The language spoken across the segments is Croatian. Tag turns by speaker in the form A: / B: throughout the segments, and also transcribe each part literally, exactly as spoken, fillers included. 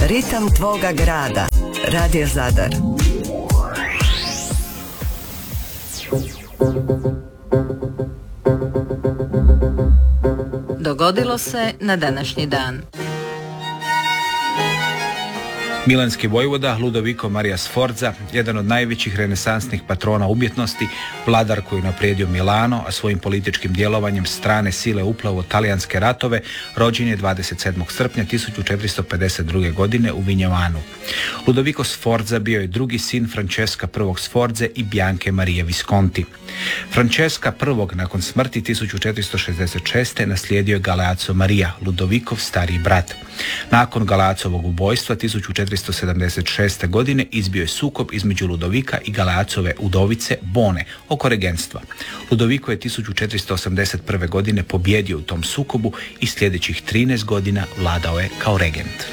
A: Ritam tvoga grada. Radio Zadar.
B: Dogodilo se na današnji dan.
C: Milanski vojvoda Ludovico Maria Sforza, jedan od najvećih renesansnih patrona umjetnosti, vladar koji je naprijedio Milano, a svojim političkim djelovanjem strane sile uplao u talijanske ratove, rođen je dvadeset sedmog srpnja tisuću četiristo pedeset druge. godine u Vignevanu. Ludovico Sforza bio je drugi sin Francesca I. Sforze i Bianche Marije Visconti. Francesca I. nakon smrti tisuću četiristo šezdeset šeste. naslijedio je Galeazzo Maria, Ludovicov stariji brat. Nakon Galeazzovog ubojstva tisuću četiristo sedamdeset šeste. godine izbio je sukob između Ludovika i Galeazzove udovice Bone oko regentstva. Ludovico je tisuću četiristo osamdeset prve. godine pobjedio u tom sukobu i sljedećih trinaest godina vladao je kao regent.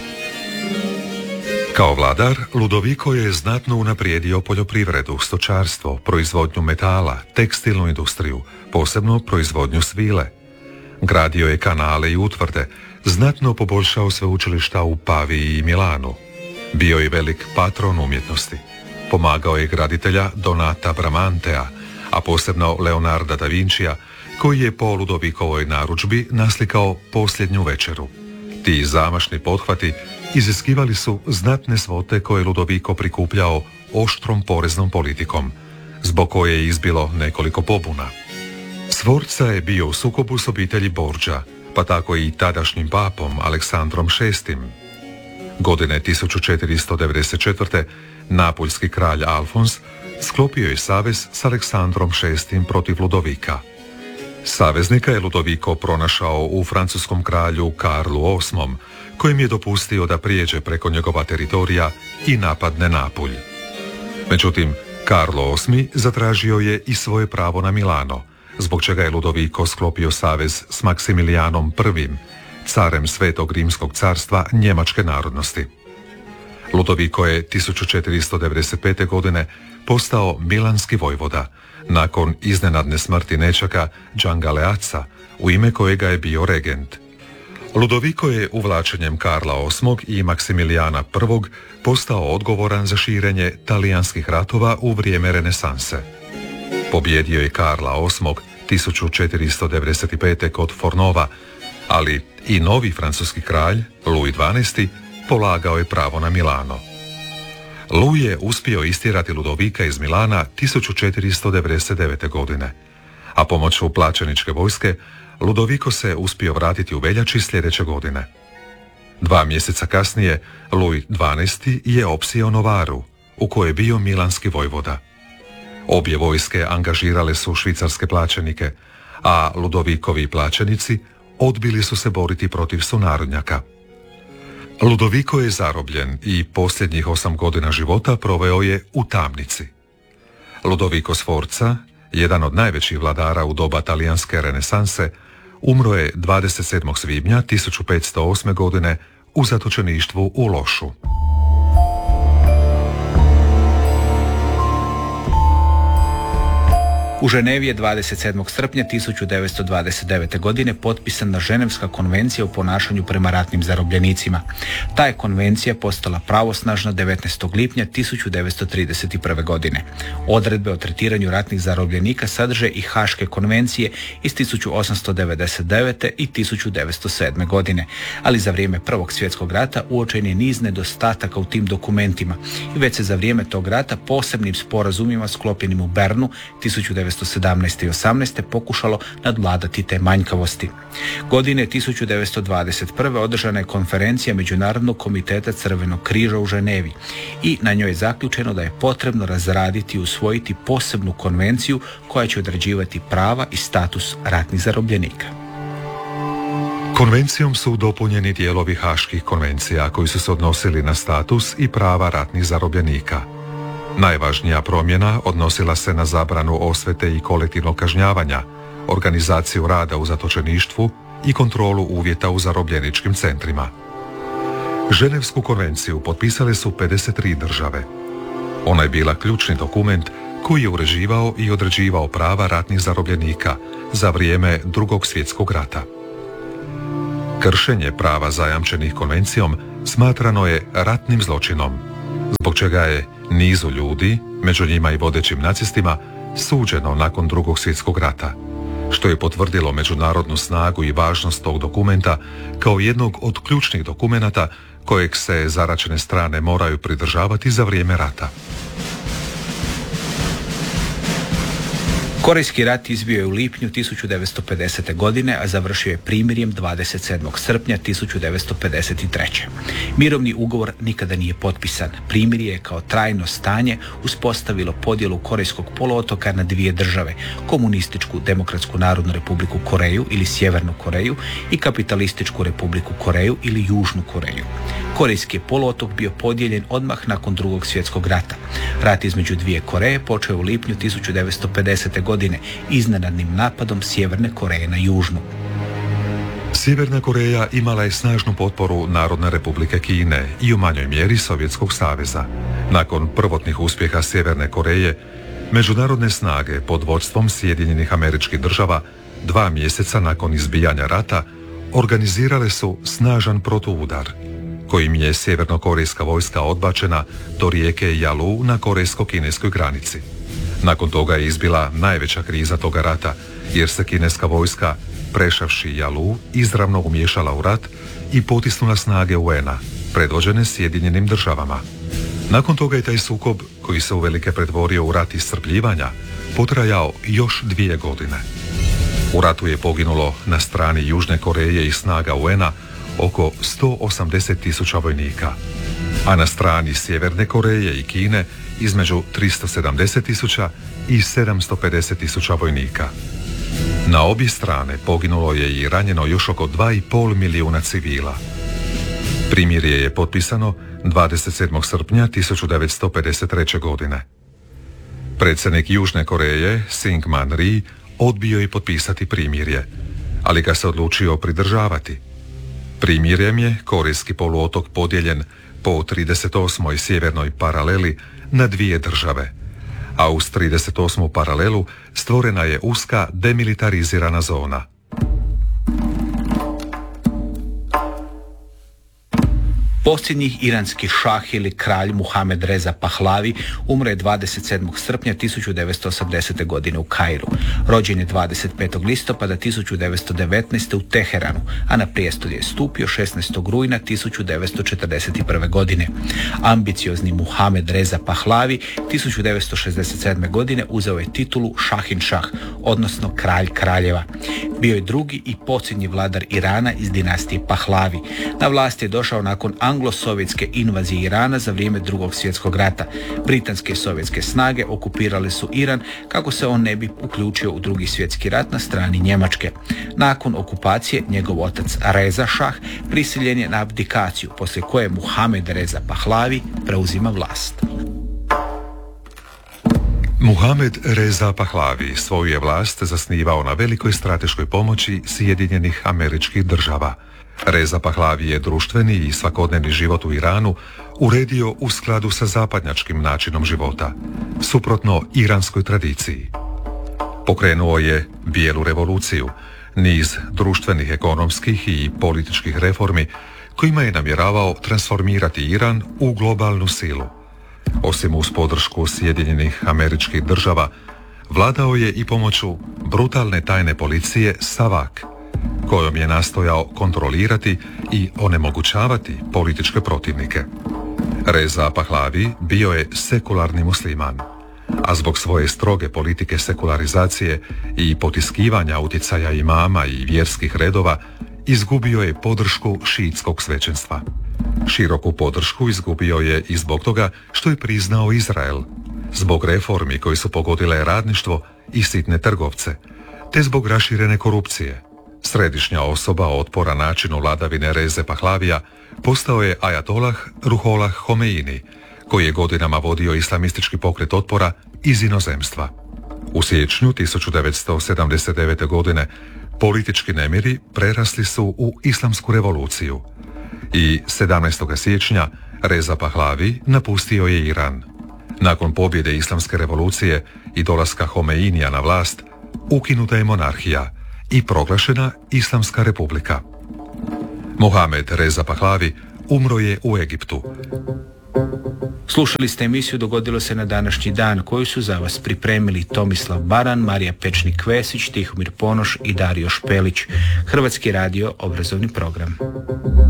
D: Kao vladar, Ludovico je znatno unaprijedio poljoprivredu, stočarstvo, proizvodnju metala, tekstilnu industriju, posebno proizvodnju svile. Gradio je kanale i utvrde, znatno poboljšao sveučilišta u Paviji i Milanu. Bio je velik patron umjetnosti. Pomagao je graditelja Donata Bramantea, a posebno Leonarda da Vincija, koji je po Ludovikovoj narudžbi naslikao Posljednju večeru. Ti zamašni pothvati iziskivali su znatne svote koje Ludovico prikupljao oštrom poreznom politikom, zbog koje je izbilo nekoliko pobuna. Sforza je bio u sukobu s obitelji Borgia, pa tako i tadašnjim papom Aleksandrom šestim. Godine tisuću četiristo devedeset četvrte. napuljski kralj Alfons sklopio je savez s Aleksandrom šestim protiv Ludovika. Saveznika je Ludovico pronašao u francuskom kralju Karlu osmom, kojem je dopustio da prijeđe preko njegova teritorija i napadne Napulj. Međutim, Karlo osmi zatražio je i svoje pravo na Milano, zbog čega je Ludovico sklopio savez s Maksimilijanom prvim, carem Svetog Rimskog carstva njemačke narodnosti. Ludovico je tisuću četiristo devedeset pete. godine postao milanski vojvoda, nakon iznenadne smrti nećaka Gian Galeazza, u ime kojega je bio regent. Ludovico je uvlačenjem Karla osmog i Maksimilijana prvog. postao odgovoran za širenje talijanskih ratova u vrijeme renesanse. Pobjedio je Karla osmog. tisuću četiristo devedeset pete. kod Fornova, ali i novi francuski kralj, Louis dvanaesti. polagao je pravo na Milano. Louis je uspio istjerati Ludovika iz Milana tisuću četiristo devedeset devete. godine, a pomoću plaćeničke vojske Ludovico se uspio vratiti u veljači sljedeće godine. Dva mjeseca kasnije Louis dvanaesti. je opsio Novaru, u kojoj je bio milanski vojvoda. Obje vojske angažirale su švicarske plaćenike, a Ludovikovi plaćenici odbili su se boriti protiv sunarodnjaka. Ludovico je zarobljen i posljednjih osam godina života proveo je u tamnici. Ludovico Sforza, jedan od najvećih vladara u doba talijanske renesanse, umro je dvadeset sedmog svibnja tisuću petsto osme. godine u zatočeništvu u Lošu.
C: U Ženevi je dvadeset sedmog srpnja tisuću devetsto dvadeset devete. godine potpisana Ženevska konvencija o ponašanju prema ratnim zarobljenicima. Ta je konvencija postala pravosnažna devetnaestog lipnja tisuću devetsto trideset prve. godine. Odredbe o tretiranju ratnih zarobljenika sadrže i Haške konvencije iz tisuću osamsto devedeset devete. i tisuću devetsto sedme. godine, ali za vrijeme Prvog svjetskog rata uočen je niz nedostataka u tim dokumentima i već se za vrijeme tog rata posebnim sporazumima sklopljenim u Bernu tisuću devetsto sedamnaeste. i osamnaeste. pokušalo nadvladati te manjkavosti. Godine tisuću devetsto dvadeset prve. održana je konferencija Međunarodnog komiteta Crvenog križa u Ženevi i na njoj je zaključeno da je potrebno razraditi i usvojiti posebnu konvenciju koja će određivati prava i status ratnih zarobljenika.
D: Konvencijom su dopunjeni dijelovi Haških konvencija koji su se odnosili na status i prava ratnih zarobljenika. Najvažnija promjena odnosila se na zabranu osvete i kolektivnog kažnjavanja, organizaciju rada u zatočeništvu i kontrolu uvjeta u zarobljeničkim centrima. Ženevsku konvenciju potpisale su pedeset tri države. Ona je bila ključni dokument koji je uređivao i određivao prava ratnih zarobljenika za vrijeme Drugog svjetskog rata. Kršenje prava zajamčenih konvencijom smatrano je ratnim zločinom, zbog čega je nizu ljudi, među njima i vodećim nacistima, suđeno nakon Drugog svjetskog rata, što je potvrdilo međunarodnu snagu i važnost tog dokumenta kao jednog od ključnih dokumenata kojeg se zaraćene strane moraju pridržavati za vrijeme rata.
C: Korejski rat izbio je u lipnju tisuću devetsto pedesete. godine, a završio je primirjem dvadeset sedmog srpnja tisuću devetsto pedeset treće. Mirovni ugovor nikada nije potpisan. Primirje je kao trajno stanje uspostavilo podjelu Korejskog poluotoka na dvije države, komunističku Demokratsku narodnu republiku Koreju ili Sjevernu Koreju i kapitalističku Republiku Koreju ili Južnu Koreju. Korejski je poluotok bio podijeljen odmah nakon Drugog svjetskog rata. Rat između dvije Koreje počeo u lipnju tisuću devetsto pedesete. godine iznenadnim napadom Sjeverne Koreje na Južnu.
D: Sjeverna Koreja imala je snažnu potporu Narodne republike Kine i u manjoj mjeri Sovjetskog saveza. Nakon prvotnih uspjeha Sjeverne Koreje, međunarodne snage pod vodstvom Sjedinjenih Američkih Država dva mjeseca nakon izbijanja rata organizirale su snažan protuudar, kojim je sjevernokorejska vojska odbačena do rijeke Yalu na korejsko-kineskoj granici. Nakon toga je izbila najveća kriza toga rata, jer se kineska vojska, prešavši Yalu, izravno umiješala u rat i potisnula snage U N-a, predvođene Sjedinjenim Državama. Nakon toga je taj sukob, koji se uvelike pretvorio u rat iscrpljivanja, potrajao još dvije godine. U ratu je poginulo na strani Južne Koreje i snaga U N-a oko sto osamdeset tisuća vojnika, a na strani Sjeverne Koreje i Kine između tristo sedamdeset tisuća i sedamsto pedeset tisuća vojnika. Na obje strane poginulo je i ranjeno još oko dva i pol milijuna civila. Primirje je potpisano dvadeset sedmog srpnja tisuću devetsto pedeset treće. godine. Predsjednik Južne Koreje, Syngman Rhee, odbio je potpisati primirje, ali ga se odlučio pridržavati. Primirjem je korejski poluotok podijeljen po trideset osmoj sjevernoj paraleli na dvije države, a uz trideset osmu paralelu stvorena je uska demilitarizirana zona.
C: Posljednji iranski šah ili kralj Muhamed Reza Pahlavi umro je dvadeset sedmog srpnja tisuću devetsto osamdesete. godine u Kairu. Rođen je dvadeset petog listopada tisuću devetsto devetnaeste. u Teheranu, a na prijestolje je stupio šesnaestog rujna tisuću devetsto četrdeset prve. godine. Ambiciozni Muhamed Reza Pahlavi tisuću devetsto šezdeset sedme. godine uzeo je titulu Šahin Šah, odnosno kralj kraljeva. Bio je drugi i posljednji vladar Irana iz dinastije Pahlavi. Na vlast je došao nakon anglo-sovjetske invazije Irana za vrijeme Drugog svjetskog rata. Britanske i sovjetske snage okupirale su Iran kako se on ne bi uključio u Drugi svjetski rat na strani Njemačke. Nakon okupacije njegov otac Reza Šah prisiljen je na abdikaciju, poslije koje Muhamed Reza Pahlavi preuzima vlast.
D: Muhamed Reza Pahlavi svoju je vlast zasnivao na velikoj strateškoj pomoći Sjedinjenih Američkih Država. Reza Pahlavi je društveni i svakodnevni život u Iranu uredio u skladu sa zapadnjačkim načinom života, suprotno iranskoj tradiciji. Pokrenuo je bijelu revoluciju, niz društvenih, ekonomskih i političkih reformi kojima je namjeravao transformirati Iran u globalnu silu. Osim uz podršku Sjedinjenih Američkih Država, vladao je i pomoću brutalne tajne policije Savak, kojom je nastojao kontrolirati i onemogućavati političke protivnike. Reza Pahlavi bio je sekularni musliman, a zbog svoje stroge politike sekularizacije i potiskivanja utjecaja imama i vjerskih redova izgubio je podršku šiitskog svećenstva. Široku podršku izgubio je i zbog toga što je priznao Izrael, zbog reformi koje su pogodile radništvo i sitne trgovce, te zbog raširene korupcije. Središnja osoba otpora načinu vladavine Reze Pahlavija postao je ajatolah Ruhollah Homeini, koji je godinama vodio islamistički pokret otpora iz inozemstva. U siječnju tisuću devetsto sedamdeset devete. godine politički nemiri prerasli su u islamsku revoluciju i sedamnaestog siječnja Reza Pahlavi napustio je Iran. Nakon pobjede islamske revolucije i dolaska Homeinija na vlast, ukinuta je monarhija i proglašena Islamska republika. Mohamed Reza Pahlavi umro je u Egiptu.
C: Slušali ste emisiju Dogodilo se na današnji dan, koju su za vas pripremili Tomislav Baran, Marija Pečnik-Vesić, Tihomir Ponoš i Dario Špelić. Hrvatski radio, obrazovni program.